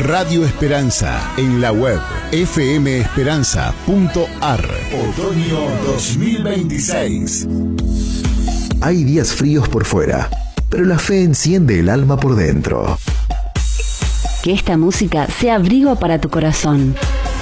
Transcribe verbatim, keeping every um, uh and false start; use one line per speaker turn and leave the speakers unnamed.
Radio Esperanza, en la web f m esperanza punto a r. Otoño dos mil veintiséis.
Hay días fríos por fuera, pero la fe enciende el alma por dentro.
Que esta música sea abrigo para tu corazón.